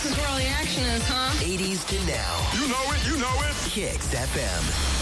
This is where all the action is, huh? 80s to now. You know it, you know it. Kicks FM.